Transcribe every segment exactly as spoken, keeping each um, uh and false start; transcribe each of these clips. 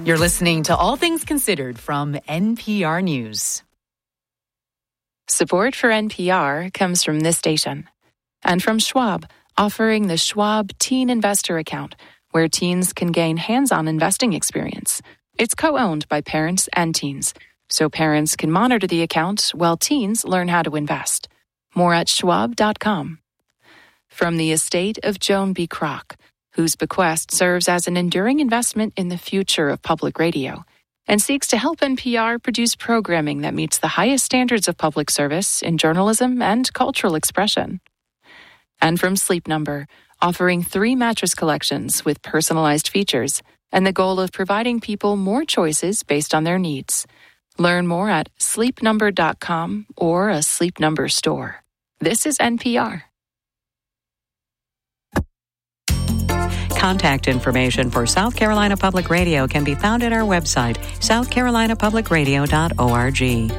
You're listening to All Things Considered from N P R News. Support for N P R comes from this station and from Schwab, offering the Schwab Teen Investor Account, where teens can gain hands-on investing experience. It's co-owned by parents and teens, so parents can monitor the account while teens learn how to invest. More at schwab dot com. From the estate of Joan B. Kroc, whose bequest serves as an enduring investment in the future of public radio and seeks to help N P R produce programming that meets the highest standards of public service in journalism and cultural expression. And from Sleep Number, offering three mattress collections with personalized features and the goal of providing people more choices based on their needs. Learn more at sleep number dot com or a Sleep Number store. This is N P R. Contact information for South Carolina Public Radio can be found at our website, south carolina public radio dot org.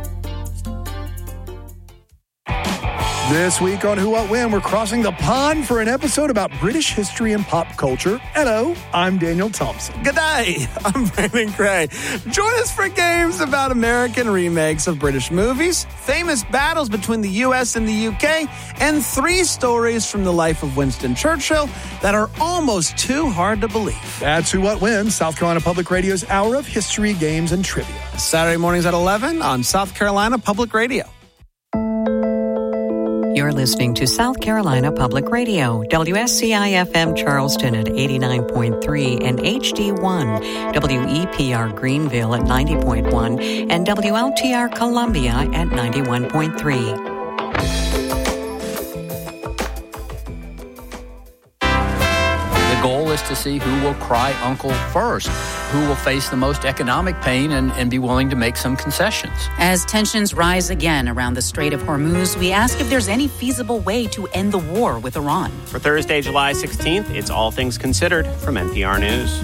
This week on Who, What, When, we're crossing the pond for an episode about British history and pop culture. Hello, I'm Daniel Thompson. Good day, I'm Brandon Gray. Join us for games about American remakes of British movies, famous battles between the U S and the U K, and three stories from the life of Winston Churchill that are almost too hard to believe. That's Who, What, When, South Carolina Public Radio's hour of history, games, and trivia. Saturday mornings at eleven on South Carolina Public Radio. You're listening to South Carolina Public Radio, W S C I F M Charleston at eighty-nine point three and H D one, W E P R Greenville at ninety point one, and W L T R Columbia at ninety-one point three. The goal is to see who will cry uncle first, who will face the most economic pain and, and be willing to make some concessions. As tensions rise again around the Strait of Hormuz, we ask if there's any feasible way to end the war with Iran. For Thursday, July sixteenth, it's All Things Considered from N P R News.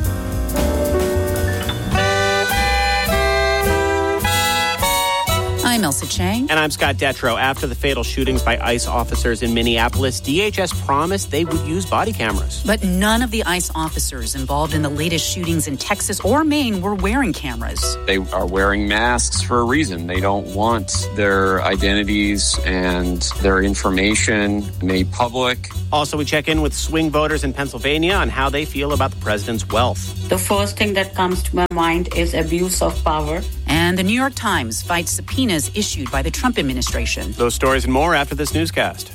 I'm Elsa Chang. And I'm Scott Detrow. After the fatal shootings by ICE officers in Minneapolis, D H S promised they would use body cameras. But none of the ICE officers involved in the latest shootings in Texas or Maine were wearing cameras. They are wearing masks for a reason. They don't want their identities and their information made public. Also, we check in with swing voters in Pennsylvania on how they feel about the president's wealth. The first thing that comes to my mind is abuse of power. And the New York Times fights subpoenas issued by the Trump administration. Those stories and more after this newscast.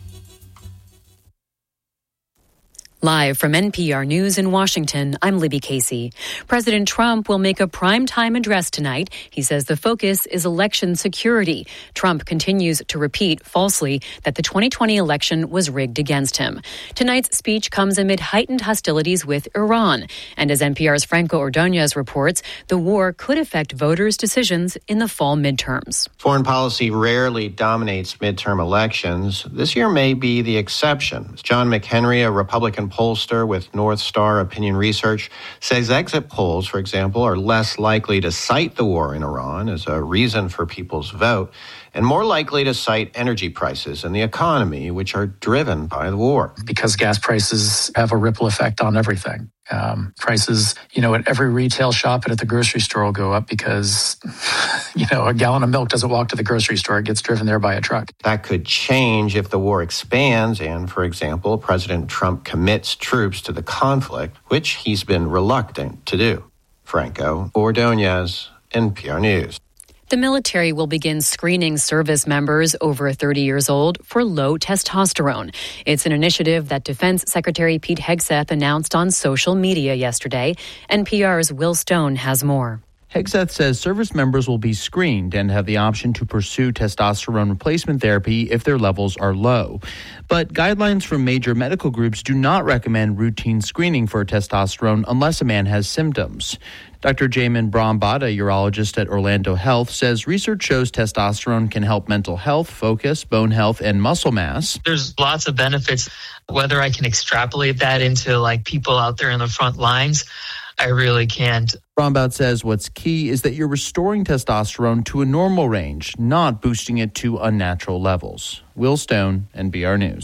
Live from N P R News in Washington, I'm Libby Casey. President Trump will make a primetime address tonight. He says the focus is election security. Trump continues to repeat falsely that the twenty twenty election was rigged against him. Tonight's speech comes amid heightened hostilities with Iran. And as N P R's Franco Ordonez reports, the war could affect voters' decisions in the fall midterms. Foreign policy rarely dominates midterm elections. This year may be the exception. John McHenry, a Republican pollster with North Star Opinion Research, says exit polls, for example, are less likely to cite the war in Iran as a reason for people's vote and more likely to cite energy prices and the economy, which are driven by the war. Because gas prices have a ripple effect on everything. Um, prices, you know, at every retail shop and at the grocery store will go up because, you know, a gallon of milk doesn't walk to the grocery store. It gets driven there by a truck. That could change if the war expands and, for example, President Trump commits troops to the conflict, which he's been reluctant to do. Franco Ordonez, N P R News. The military will begin screening service members over thirty years old for low testosterone. It's an initiative that Defense Secretary Pete Hegseth announced on social media yesterday. N P R's Will Stone has more. Hegseth says service members will be screened and have the option to pursue testosterone replacement therapy if their levels are low. But guidelines from major medical groups do not recommend routine screening for testosterone unless a man has symptoms. Doctor Jamin Brahmbhatt, a urologist at Orlando Health, says research shows testosterone can help mental health, focus, bone health, and muscle mass. There's lots of benefits. Whether I can extrapolate that into like people out there in the front lines, I really can't. Brahmbhatt says what's key is that you're restoring testosterone to a normal range, not boosting it to unnatural levels. Will Stone, N P R News.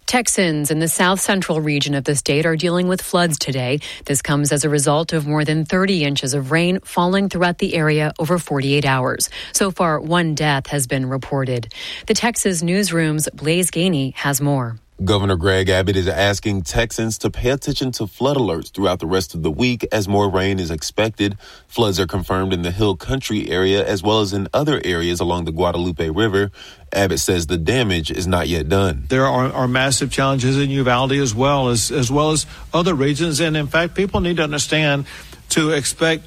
Texans in the south central region of the state are dealing with floods today. This comes as a result of more than thirty inches of rain falling throughout the area over forty-eight hours. So far, one death has been reported. The Texas Newsroom's Blaise Gainey has more. Governor Greg Abbott is asking Texans to pay attention to flood alerts throughout the rest of the week as more rain is expected. Floods are confirmed in the Hill Country area as well as in other areas along the Guadalupe River. Abbott says the damage is not yet done. There are, are massive challenges in Uvalde as well as as well as other regions. And in fact, people need to understand to expect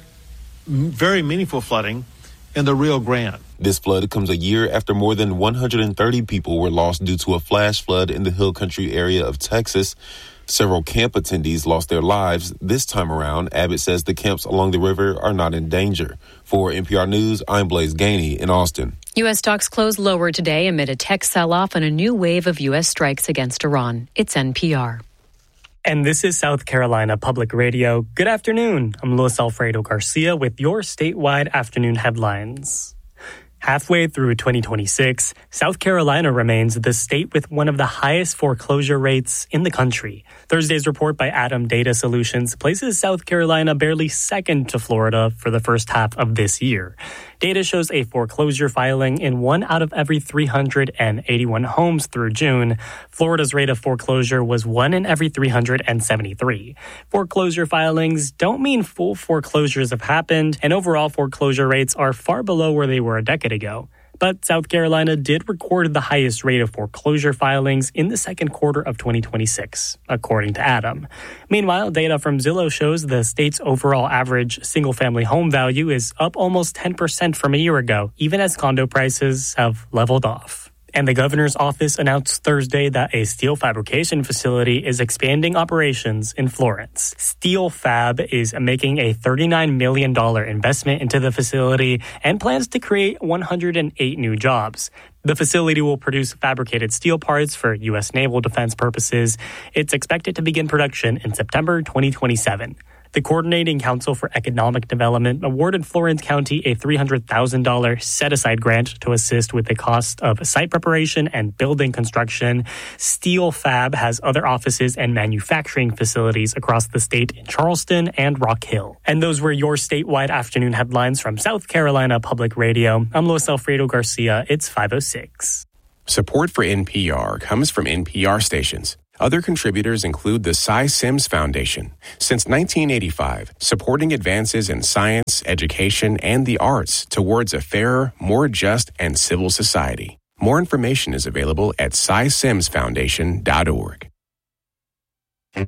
very meaningful flooding in the Rio Grande. This flood comes a year after more than one hundred thirty people were lost due to a flash flood in the Hill Country area of Texas. Several camp attendees lost their lives. This time around, Abbott says the camps along the river are not in danger. For N P R News, I'm Blaise Gainey in Austin. U S stocks closed lower today amid a tech sell-off and a new wave of U S strikes against Iran. It's N P R. And this is South Carolina Public Radio. Good afternoon. I'm Luis Alfredo Garcia with your statewide afternoon headlines. Halfway through twenty twenty-six, South Carolina remains the state with one of the highest foreclosure rates in the country. Thursday's report by Adam Data Solutions places South Carolina barely second to Florida for the first half of this year. Data shows a foreclosure filing in one out of every three hundred eighty-one homes through June. Florida's rate of foreclosure was one in every three hundred seventy-three. Foreclosure filings don't mean full foreclosures have happened, and overall foreclosure rates are far below where they were a decade ago. But South Carolina did record the highest rate of foreclosure filings in the second quarter of twenty twenty-six, according to Adam. Meanwhile, data from Zillow shows the state's overall average single-family home value is up almost ten percent from a year ago, even as condo prices have leveled off. And the governor's office announced Thursday that a steel fabrication facility is expanding operations in Florence. Steel Fab is making a thirty-nine million dollars investment into the facility and plans to create one hundred eight new jobs. The facility will produce fabricated steel parts for U S naval defense purposes. It's expected to begin production in September twenty twenty-seven. The Coordinating Council for Economic Development awarded Florence County a three hundred thousand dollars set-aside grant to assist with the cost of site preparation and building construction. Steel Fab has other offices and manufacturing facilities across the state in Charleston and Rock Hill. And those were your statewide afternoon headlines from South Carolina Public Radio. I'm Luis Alfredo Garcia. It's five oh six. Support for N P R comes from N P R stations. Other contributors include the Cy Sims Foundation. Since nineteen eighty-five, supporting advances in science, education, and the arts towards a fairer, more just, and civil society. More information is available at cy sims foundation dot org. You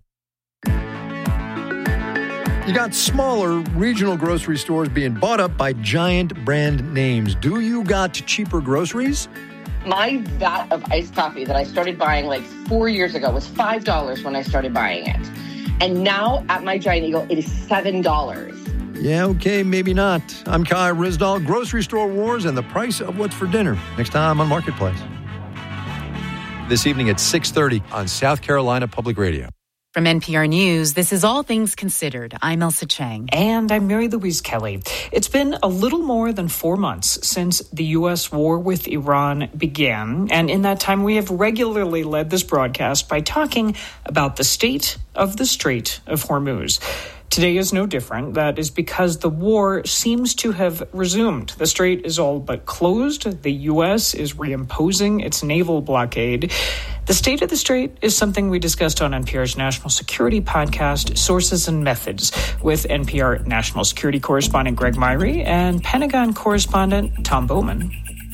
got smaller regional grocery stores being bought up by giant brand names. Do you got cheaper groceries? My vat of iced coffee that I started buying like four years ago was five dollars when I started buying it. And now at my Giant Eagle, it is seven dollars. Yeah, okay, maybe not. I'm Kai Risdall. Grocery Store Wars and the price of what's for dinner. Next time on Marketplace. This evening at six thirty on South Carolina Public Radio. From N P R News, this is All Things Considered. I'm Elsa Chang. And I'm Mary Louise Kelly. It's been a little more than four months since the U S war with Iran began. And in that time, we have regularly led this broadcast by talking about the state of the Strait of Hormuz. Today is no different. That is because the war seems to have resumed. The strait is all but closed. The U S is reimposing its naval blockade. The state of the strait is something we discussed on N P R's National Security podcast, Sources and Methods, with N P R National Security correspondent Greg Myrie and Pentagon correspondent Tom Bowman.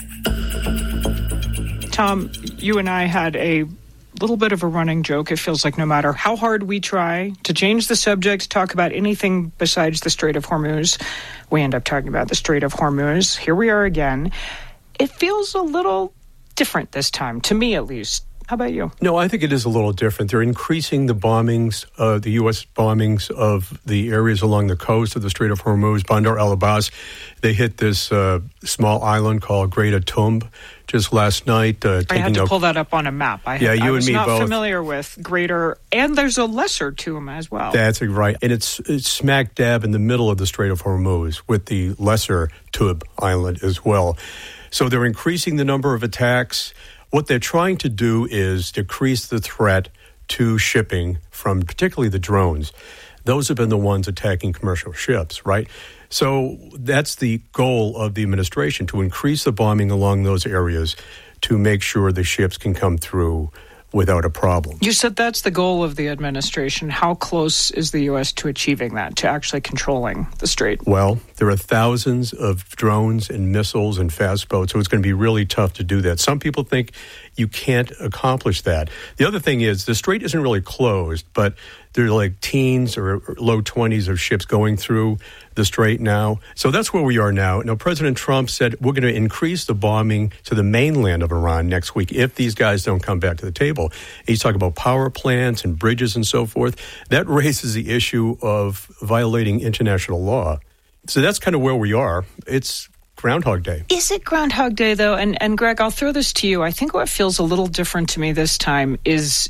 Tom, you and I had a little bit of a running joke. It feels like no matter how hard we try to change the subject, talk about anything besides the Strait of Hormuz, we end up talking about the Strait of Hormuz. Here we are again. It feels a little different this time, to me at least. How about you? No, I think it is a little different. They're increasing the bombings, uh, the U S bombings of the areas along the coast of the Strait of Hormuz, Bandar al-Abbas. They hit this uh, small island called Great Atumb just last night. Uh, I had to a, pull that up on a map. I, yeah, had, you I was and me not both. familiar with Greater, and there's a lesser tomb as well. That's right. And it's, it's smack dab in the middle of the Strait of Hormuz with the lesser Tub Island as well. So they're increasing the number of attacks. What they're trying to do is decrease the threat to shipping from particularly the drones. Those have been the ones attacking commercial ships, right? So that's the goal of the administration, to increase the bombing along those areas to make sure the ships can come through without a problem. You said that's the goal of the administration. How close is the U S to achieving that, to actually controlling the strait? Well, there are thousands of drones and missiles and fast boats, so it's going to be really tough to do that. Some people think you can't accomplish that. The other thing is the strait isn't really closed, but there are like teens or low twenties of ships going through the strait now. So that's where we are now. Now, President Trump said we're going to increase the bombing to the mainland of Iran next week if these guys don't come back to the table. He's talking about power plants and bridges and so forth. That raises the issue of violating international law. So that's kind of where we are. It's Groundhog Day. Is it Groundhog Day, though? And, and Greg, I'll throw this to you. I think what feels a little different to me this time is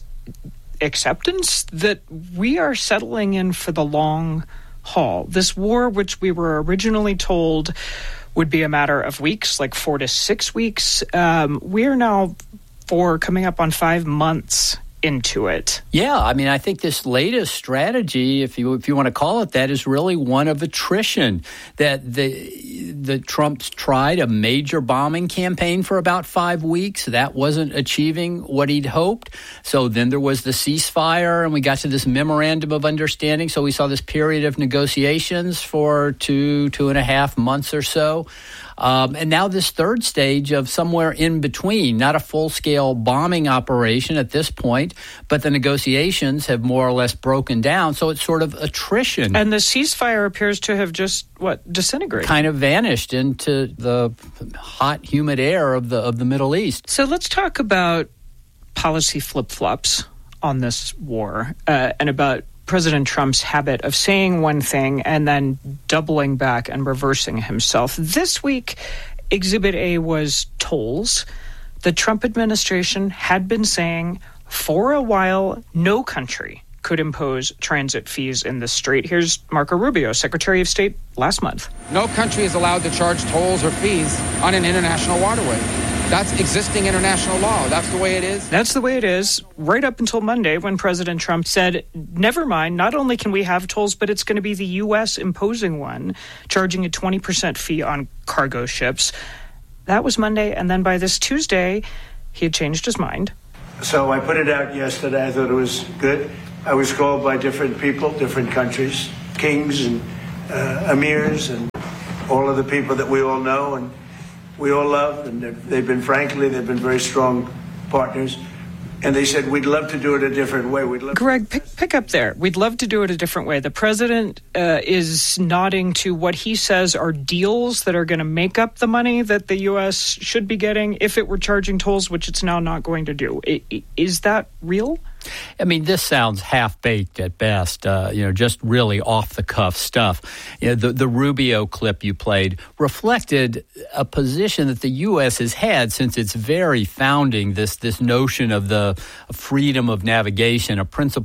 acceptance that we are settling in for the long haul. This war, which we were originally told would be a matter of weeks, like four to six weeks, um, we are now four, coming up on five months into it. Yeah, I mean, I think this latest strategy, if you if you want to call it that, is really one of attrition. That the the Trumps tried a major bombing campaign for about five weeks. That wasn't achieving what he'd hoped. So then there was the ceasefire, and we got to this memorandum of understanding. So we saw this period of negotiations for two, two and a half months or so. Um, and now this third stage of somewhere in between, not a full-scale bombing operation at this point, but the negotiations have more or less broken down. So it's sort of attrition. And the ceasefire appears to have just, what, disintegrated? Kind of vanished into the hot, humid air of the of the Middle East. So let's talk about policy flip-flops on this war uh, and about President Trump's habit of saying one thing and then doubling back and reversing himself. This week, Exhibit A was tolls. The Trump administration had been saying for a while no country could impose transit fees in the strait. Here's Marco Rubio, Secretary of State, last month. No country is allowed to charge tolls or fees on an international waterway. That's existing international law. That's the way it is. That's the way it is, right up until Monday when President Trump said, never mind, not only can we have tolls, but it's going to be the U S imposing one, charging a twenty percent fee on cargo ships. That was Monday, and then by this Tuesday, he had changed his mind. So I put it out yesterday. I thought it was good. I was called by different people, different countries, kings and uh, emirs and all of the people that we all know and we all love, and they've been, frankly, they've been very strong partners. And they said, we'd love to do it a different way. We'd love Greg, pick, pick up there. We'd love to do it a different way. The president uh, is nodding to what he says are deals that are going to make up the money that the U S should be getting if it were charging tolls, which it's now not going to do. I, is that real? I mean, this sounds half-baked at best, uh, you know, just really off-the-cuff stuff. You know, the, the Rubio clip you played reflected a position that the U S has had since its very founding, this this notion of the freedom of navigation, a principle